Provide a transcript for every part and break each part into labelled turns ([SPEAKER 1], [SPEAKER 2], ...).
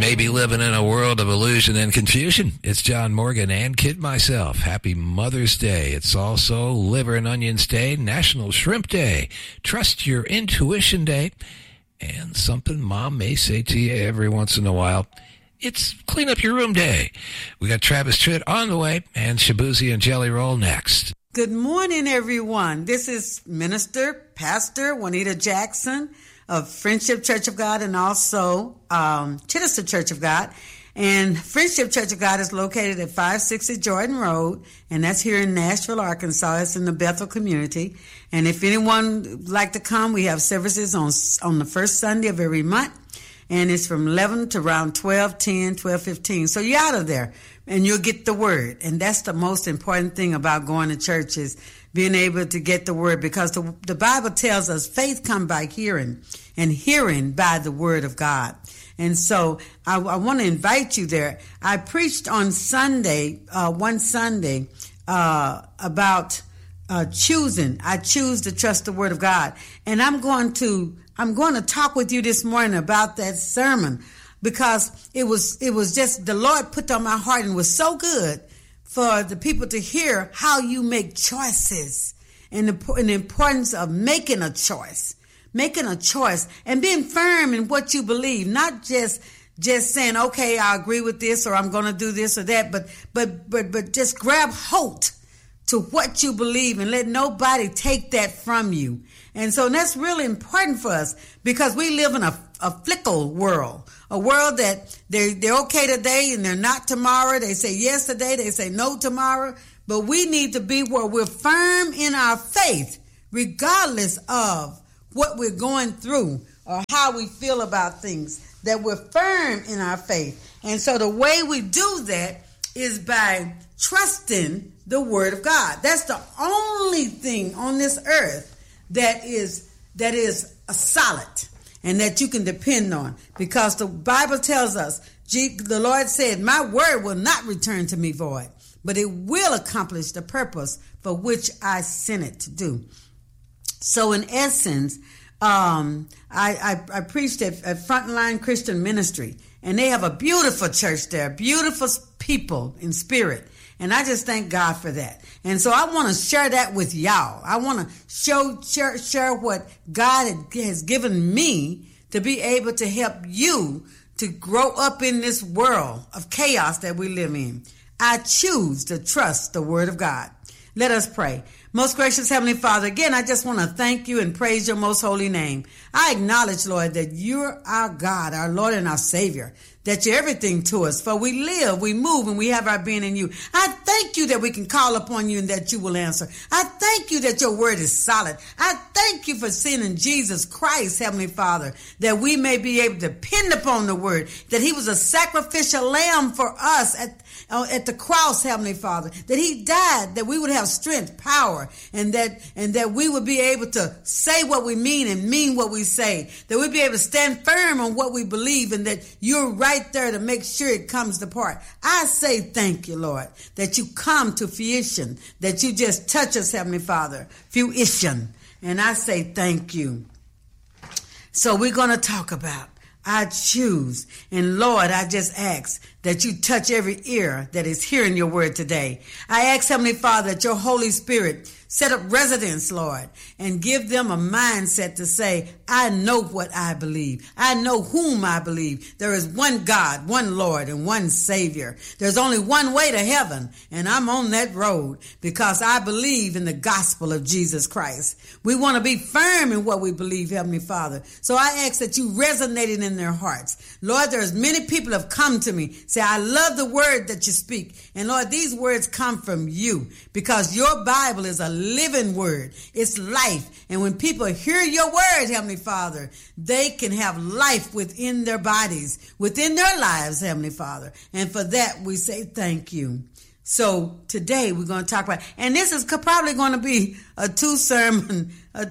[SPEAKER 1] may be living in a world of illusion and confusion. It's John Morgan and Kid myself. Happy Mother's Day. It's also Liver and Onions Day, National Shrimp Day, Trust Your Intuition Day, and something Mom may say to you every once in a while. It's Clean Up Your Room Day. We got Travis Tritt on the way and Shabuzi and Jelly Roll next.
[SPEAKER 2] Good morning, everyone. This is Pastor Juanita Jackson of Friendship Church of God and also Chittister Church of God. And Friendship Church of God is located at 560 Jordan Road, and that's here in Nashville, Arkansas. It's in the Bethel community. And if anyone would like to come, we have services on the first Sunday of every month, and it's from 11 to around 12:10, 12:15. So you're out of there, and you'll get the word. And that's the most important thing about going to church is being able to get the word, because the Bible tells us faith comes by hearing, and hearing by the word of God. And so I want to invite you there. I preached on Sunday, one Sunday, about choosing. I choose to trust the word of God. And I'm going to talk with you this morning about that sermon, because it was just the Lord put on my heart, and was so good for the people to hear how you make choices and the importance of making a choice and being firm in what you believe, not just saying, okay, I agree with this, or I'm going to do this or that, but just grab hold to what you believe and let nobody take that from you. And so that's really important for us, because we live in a fickle world, a world that they're okay today and they're not tomorrow. They say yes today, they say no tomorrow. But we need to be where we're firm in our faith, regardless of what we're going through or how we feel about things, that we're firm in our faith. And so the way we do that is by trusting the word of God. That's the only thing on this earth that is a solid and that you can depend on, because the Bible tells us, the Lord said, my word will not return to me void, but it will accomplish the purpose for which I sent it to do. So in essence, I preached at Frontline Christian Ministry, and they have a beautiful church there, beautiful people in spirit. And I just thank God for that. And so I want to share that with y'all. I want to share what God has given me to be able to help you to grow up in this world of chaos that we live in. I choose to trust the word of God. Let us pray. Most gracious Heavenly Father, again, I just want to thank you and praise your most holy name. I acknowledge, Lord, that you're our God, our Lord and our Savior, that you're everything to us. For we live, we move, and we have our being in you. I thank you that we can call upon you and that you will answer. I thank you that your word is solid. I thank you for sending Jesus Christ, Heavenly Father, that we may be able to depend upon the word, that he was a sacrificial lamb for us at the cross, Heavenly Father, that he died, that we would have strength, power, and that we would be able to say what we mean and mean what we say, that we'd be able to stand firm on what we believe, and that you're right there to make sure it comes to part. I say thank you, Lord, that you come to fruition, that you just touch us, Heavenly Father, fruition, and I say thank you. So we're going to talk about I choose. And Lord, I just ask that you touch every ear that is hearing your word today. I ask, Heavenly Father, that your Holy Spirit set up residence, Lord, and give them a mindset to say, I know what I believe. I know whom I believe. There is one God, one Lord, and one Savior. There's only one way to heaven, and I'm on that road because I believe in the gospel of Jesus Christ. We want to be firm in what we believe, Heavenly Father. So I ask that you resonate it in their hearts. Lord, there's many people have come to me, say, I love the word that you speak. And Lord, these words come from you because your Bible is a living word. It's life. And when people hear your word, Heavenly Father, they can have life within their bodies, within their lives, Heavenly Father. And for that, we say thank you. So today we're going to talk about, and this is probably going to be a two sermon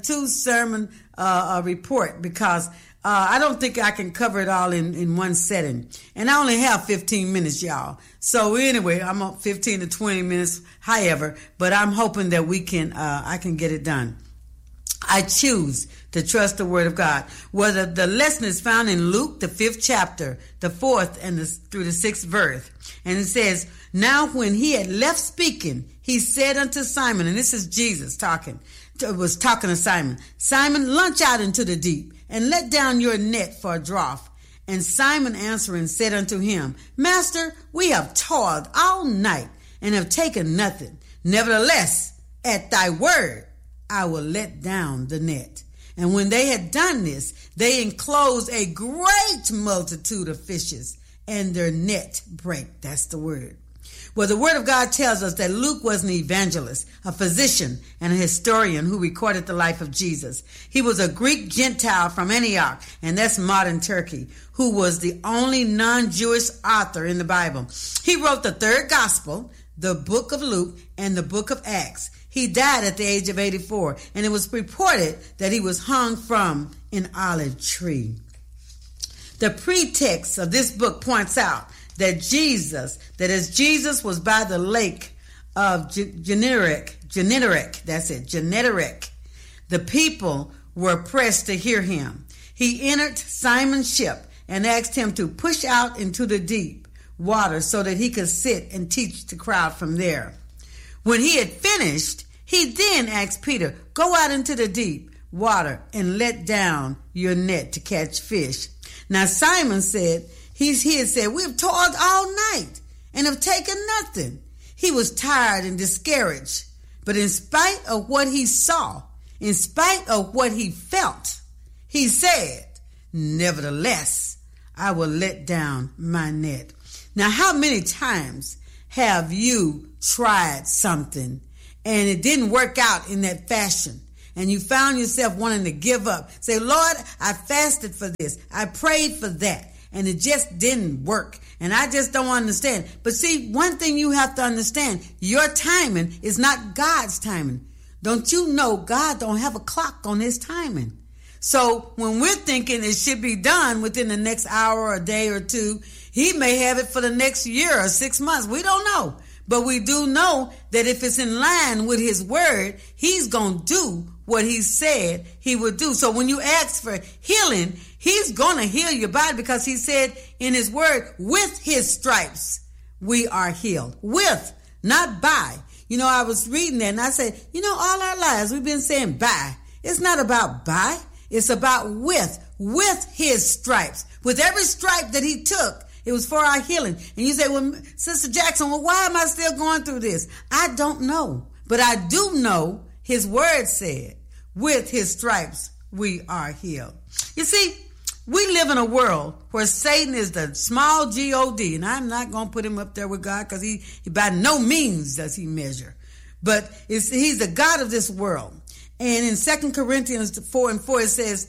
[SPEAKER 2] report because I don't think I can cover it all in one setting. And I only have 15 minutes, y'all. So anyway, I'm on 15 to 20 minutes, however, but I'm hoping that I can get it done. I choose to trust the word of God. Whether the lesson is found in Luke, the 5th chapter, the 4th and through the 6th verse. And it says, now when he had left speaking, he said unto Simon, and this is Jesus talking to Simon, Simon, launch out into the deep and let down your net for a draught. And Simon answering said unto him, Master, we have toiled all night and have taken nothing. Nevertheless, at thy word, I will let down the net. And when they had done this, they enclosed a great multitude of fishes, and their net brake. That's the word. Well, the word of God tells us that Luke was an evangelist, a physician, and a historian who recorded the life of Jesus. He was a Greek Gentile from Antioch, and that's modern Turkey, who was the only non-Jewish author in the Bible. He wrote the 3rd gospel, the book of Luke, and the book of Acts. He died at the age of 84, and it was reported that he was hung from an olive tree. The pretext of this book points out that as Jesus was by the lake of Gennesaret, the people were pressed to hear him. He entered Simon's ship and asked him to push out into the deep water so that he could sit and teach the crowd from there. When he had finished, he then asked Peter, go out into the deep water and let down your net to catch fish. Now Simon said, he had said, we have toiled all night and have taken nothing. He was tired and discouraged. But in spite of what he saw, in spite of what he felt, he said, nevertheless, I will let down my net. Now, how many times have you tried something and it didn't work out in that fashion, and you found yourself wanting to give up? Say, Lord, I fasted for this. I prayed for that, and it just didn't work, and I just don't understand. But see, one thing you have to understand, your timing is not God's timing. Don't you know God don't have a clock on his timing? So when we're thinking it should be done within the next hour or a day or two, he may have it for the next year or 6 months. We don't know. But we do know that if it's in line with his word, he's going to do what he said he would do. So when you ask for healing, he's going to heal your body, because he said in his word, with his stripes, we are healed. With, not by. You know, I was reading that and I said, you know, all our lives we've been saying by. It's not about by. It's about with his stripes. With every stripe that he took, it was for our healing. And you say, well, Sister Jackson, well, why am I still going through this? I don't know. But I do know his word said, with his stripes, we are healed. You see, we live in a world where Satan is the small G-O-D. And I'm not going to put him up there with God, because he by no means does he measure. But he's the God of this world. And in 2 Corinthians 4:4, it says,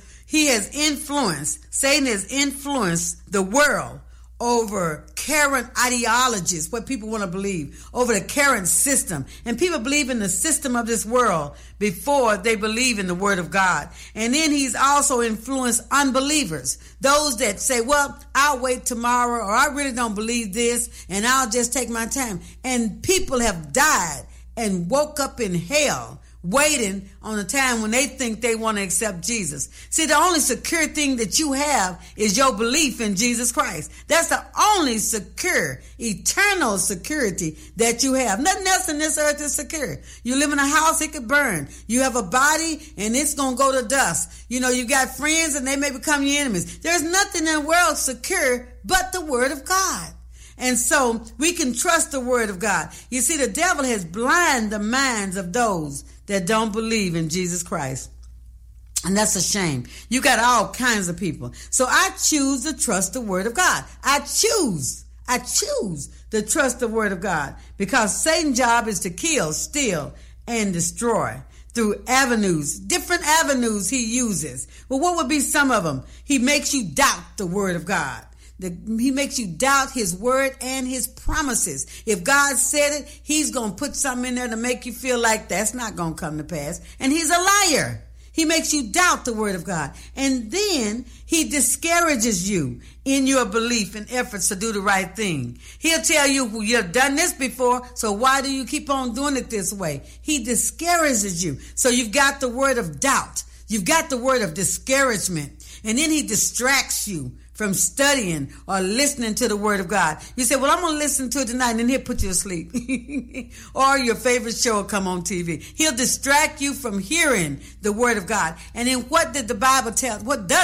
[SPEAKER 2] Satan has influenced the world over current ideologies, what people want to believe, over the current system. And people believe in the system of this world before they believe in the word of God. And then he's also influenced unbelievers, those that say, well, I'll wait tomorrow, or I really don't believe this, and I'll just take my time. And people have died and woke up in hell, waiting on the time when they think they want to accept Jesus. See, the only secure thing that you have is your belief in Jesus Christ. That's the only secure, eternal security that you have. Nothing else in this earth is secure. You live in a house, it could burn. You have a body, and it's going to go to dust. You know, you got friends, and they may become your enemies. There's nothing in the world secure but the word of God. And so we can trust the word of God. You see, the devil has blinded the minds of those that don't believe in Jesus Christ. And that's a shame. You got all kinds of people. So I choose to trust the word of God. I choose to trust the word of God, because Satan's job is to kill, steal, and destroy through avenues, different avenues he uses. Well, what would be some of them? He makes you doubt the word of God. He makes you doubt his word and his promises. If God said it, he's going to put something in there to make you feel like that's not going to come to pass. And he's a liar. He makes you doubt the word of God. And then he discourages you in your belief and efforts to do the right thing. He'll tell you, well, you've done this before, so why do you keep on doing it this way? He discourages you. So you've got the word of doubt. You've got the word of discouragement. And then he distracts you from studying or listening to the word of God. You say, well, I'm going to listen to it tonight, and then he'll put you to sleep. Or your favorite show will come on TV. He'll distract you from hearing the word of God. And then what does the Bible tell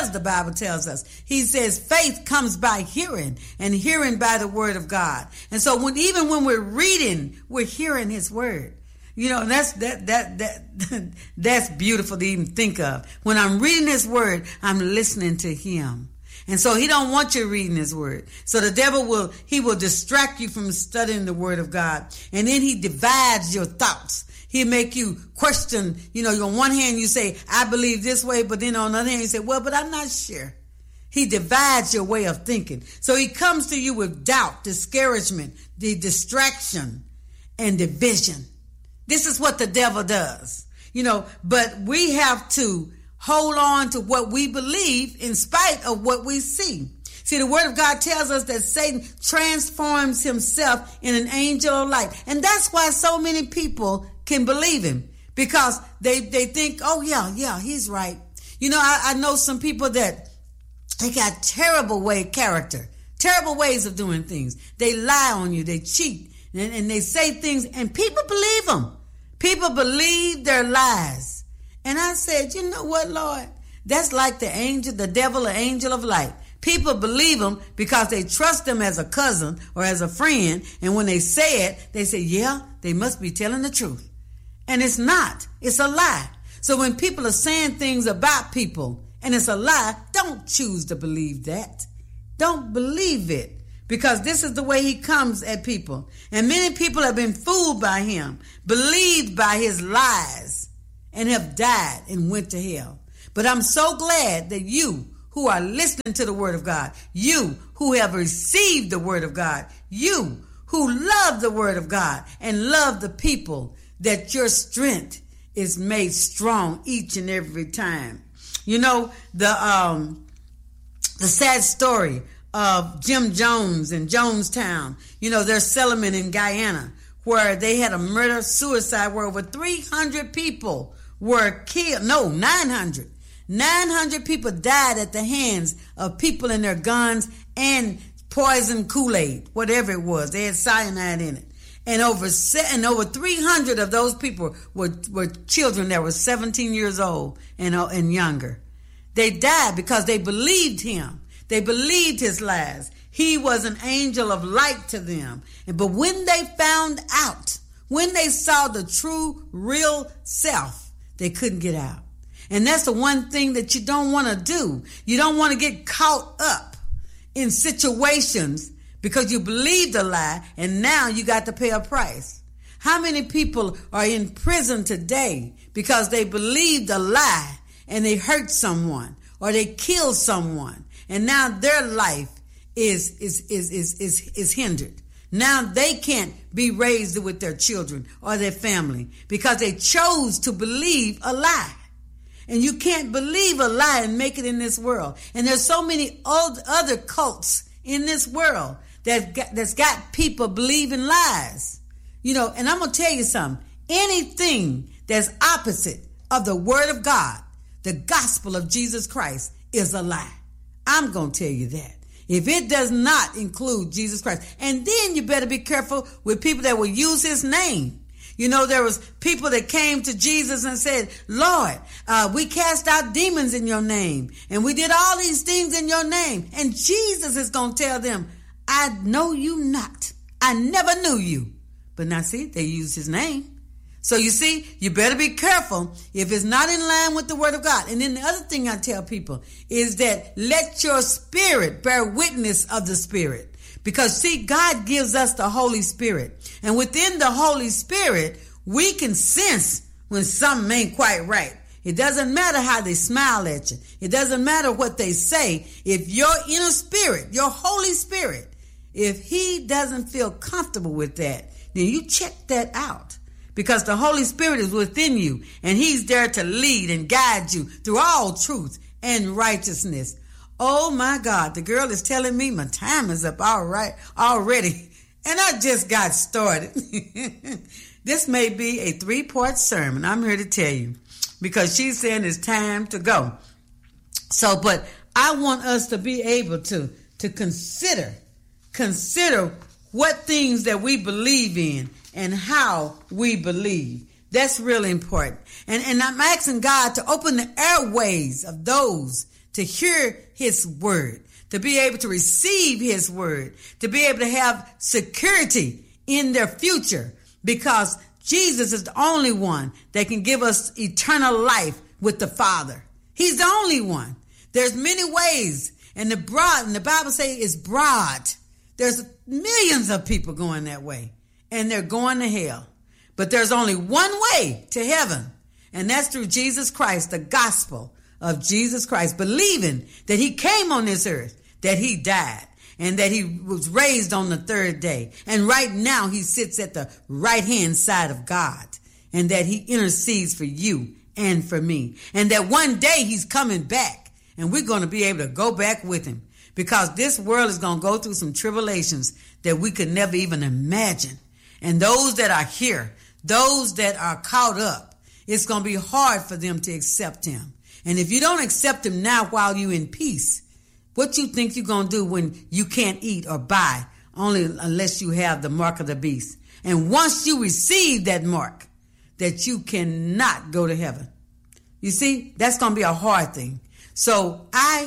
[SPEAKER 2] us? He says faith comes by hearing, and hearing by the word of God. And so even when we're reading, we're hearing his word. You know, that's beautiful to even think of. When I'm reading his word, I'm listening to him. And so he don't want you reading his word. So the devil will distract you from studying the word of God. And then he divides your thoughts. He'll make you question, on one hand you say, I believe this way, but then on the other hand you say, well, but I'm not sure. He divides your way of thinking. So he comes to you with doubt, discouragement, the distraction, and division. This is what the devil does, but we have to hold on to what we believe in spite of what we see. See, the word of God tells us that Satan transforms himself in an angel of light. And that's why so many people can believe him, because they think, oh, yeah, he's right. I know some people that they got terrible character, terrible ways of doing things. They lie on you, they cheat, and they say things, and people believe them. People believe their lies. And I said, you know what, Lord? That's like the devil, an angel of light. People believe him because they trust him as a cousin or as a friend. And when they say it, they say, yeah, they must be telling the truth. And it's not. It's a lie. So when people are saying things about people and it's a lie, don't choose to believe that. Don't believe it. Because this is the way he comes at people. And many people have been fooled by him, believed by his lies, and have died and went to hell. But I'm so glad that you who are listening to the word of God, you who have received the word of God, you who love the word of God and love the people, that your strength is made strong each and every time. The sad story of Jim Jones in Jonestown, there's settlement in Guyana where they had a murder-suicide where over 300 people were killed. No, 900. 900 people died at the hands of people in their guns and poison Kool-Aid, whatever it was. They had cyanide in it. And over 300 of those people were children that were 17 years old and younger. They died because they believed him. They believed his lies. He was an angel of light to them. But when they found out, when they saw the true, real self, they couldn't get out. And that's the one thing that you don't want to do. You don't want to get caught up in situations because you believed a lie and now you got to pay a price. How many people are in prison today because they believed a lie and they hurt someone or they killed someone, and now their life is hindered. Now they can't be raised with their children or their family because they chose to believe a lie. And you can't believe a lie and make it in this world. And there's so many other cults in this world that's got people believing lies. And I'm going to tell you something. Anything that's opposite of the word of God, the gospel of Jesus Christ, is a lie. I'm going to tell you that. If it does not include Jesus Christ. And then you better be careful with people that will use his name. There was people that came to Jesus and said, Lord, we cast out demons in your name. And we did all these things in your name. And Jesus is going to tell them, I know you not. I never knew you. But now see, they use his name. So you see, you better be careful if it's not in line with the word of God. And then the other thing I tell people is that let your spirit bear witness of the spirit. Because see, God gives us the Holy Spirit. And within the Holy Spirit, we can sense when something ain't quite right. It doesn't matter how they smile at you. It doesn't matter what they say. If your inner spirit, your Holy Spirit, if he doesn't feel comfortable with that, then you check that out. because the Holy Spirit is within you, and he's there to lead and guide you through all truth and righteousness. Oh my God, the girl is telling me my time is up already, and I just got started. This may be a 3-part sermon, I'm here to tell you, because she's saying it's time to go. So, but I want us to be able to consider what things that we believe in and how we believe. That's really important. And I'm asking God to open the airways of those to hear his word, to be able to receive his word, to be able to have security in their future, because Jesus is the only one that can give us eternal life with the Father. He's the only one. There's many ways, and the Bible says it's broad. There's millions of people going that way, and they're going to hell. But there's only one way to heaven, and that's through Jesus Christ, the gospel of Jesus Christ, believing that he came on this earth, that he died, and that he was raised on the third day. And right now he sits at the right-hand side of God, and that he intercedes for you and for me. And that one day he's coming back, and we're going to be able to go back with him, because this world is going to go through some tribulations that we could never even imagine. And those that are here, those that are caught up, it's going to be hard for them to accept him. And if you don't accept him now while you're in peace, what you think you're going to do when you can't eat or buy, only unless you have the mark of the beast? And once you receive that mark, that you cannot go to heaven. You see, that's going to be a hard thing. So I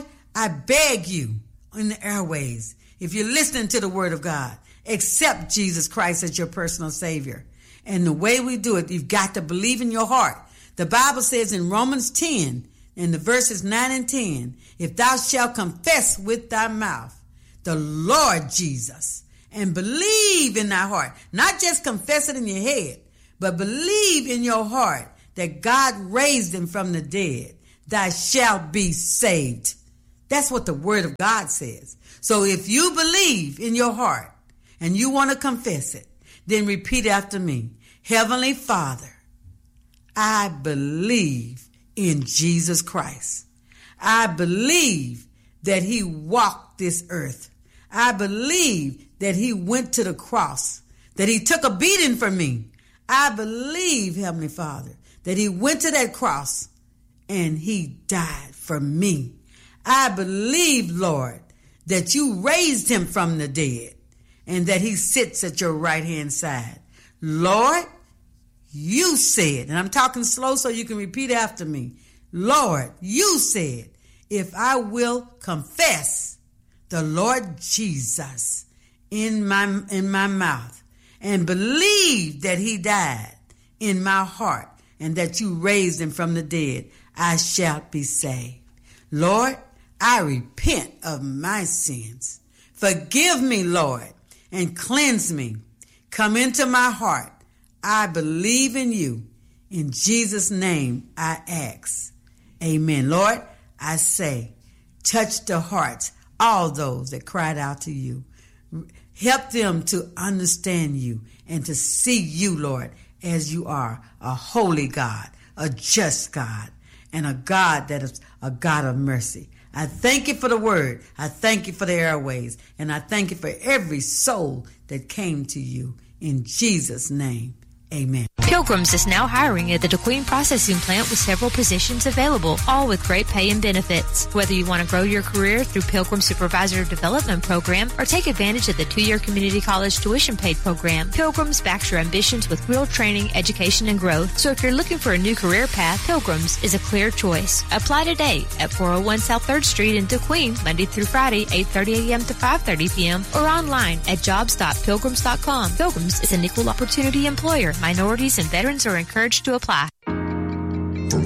[SPEAKER 2] beg you in the airways, if you're listening to the word of God, accept Jesus Christ as your personal Savior. And the way we do it, you've got to believe in your heart. The Bible says in Romans 10, in the verses 9 and 10, if thou shalt confess with thy mouth the Lord Jesus and believe in thy heart, not just confess it in your head, but believe in your heart that God raised him from the dead, thou shalt be saved. That's what the word of God says. So if you believe in your heart and you want to confess it, then repeat after me. Heavenly Father, I believe in Jesus Christ. I believe that he walked this earth. I believe that he went to the cross, that he took a beating for me. I believe, Heavenly Father, that he went to that cross and he died for me. I believe, Lord, that you raised him from the dead and that he sits at your right-hand side. Lord, you said, and I'm talking slow so you can repeat after me. Lord, you said, if I will confess the Lord Jesus in my mouth and believe that he died in my heart and that you raised him from the dead, I shall be saved. Lord, I repent of my sins. Forgive me, Lord, and cleanse me. Come into my heart. I believe in you. In Jesus' name I ask. Amen. Lord, I say, touch the hearts, all those that cried out to you. Help them to understand you and to see you, Lord, as you are, a holy God, a just God, and a God that is a God of mercy. I thank you for the word. I thank you for the airways. And I thank you for every soul that came to you. In Jesus' name, amen.
[SPEAKER 3] Pilgrims is now hiring at the DeQueen Processing Plant with several positions available, all with great pay and benefits. Whether you want to grow your career through Pilgrim Supervisor Development Program or take advantage of the 2-year community college tuition paid program, Pilgrims backs your ambitions with real training, education, and growth. So if you're looking for a new career path, Pilgrims is a clear choice. Apply today at 401 South 3rd Street in DeQueen, Monday through Friday, 8:30 a.m. to 5:30 p.m. or online at jobs.pilgrims.com. Pilgrims is an equal opportunity employer. Minorities and veterans are encouraged to apply.
[SPEAKER 4] For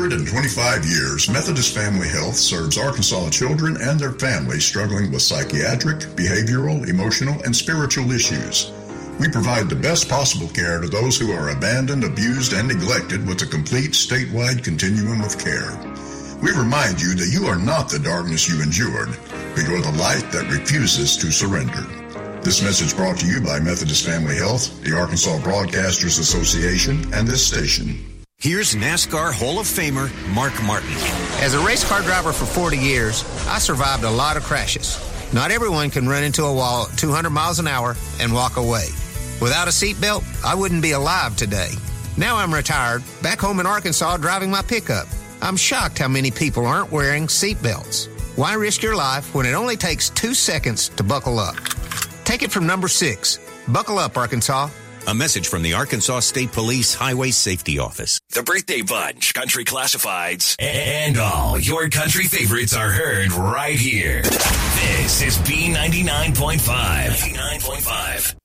[SPEAKER 4] 125 years, Methodist Family Health serves Arkansas children and their families struggling with psychiatric, behavioral, emotional, and spiritual issues. We provide the best possible care to those who are abandoned, abused, and neglected with a complete statewide continuum of care. We remind you that you are not the darkness you endured, but you are the light that refuses to surrender. This message brought to you by Methodist Family Health, the Arkansas Broadcasters Association, and this station.
[SPEAKER 5] Here's NASCAR Hall of Famer Mark Martin.
[SPEAKER 6] As a race car driver for 40 years, I survived a lot of crashes. Not everyone can run into a wall at 200 miles an hour and walk away. Without a seatbelt, I wouldn't be alive today. Now I'm retired, back home in Arkansas driving my pickup. I'm shocked how many people aren't wearing seatbelts. Why risk your life when it only takes 2 seconds to buckle up? Take it from number 6. Buckle up, Arkansas.
[SPEAKER 5] A message from the Arkansas State Police Highway Safety Office.
[SPEAKER 7] The Birthday Bunch, Country Classifieds, and all your country favorites are heard right here. This is B99.5. 99.5.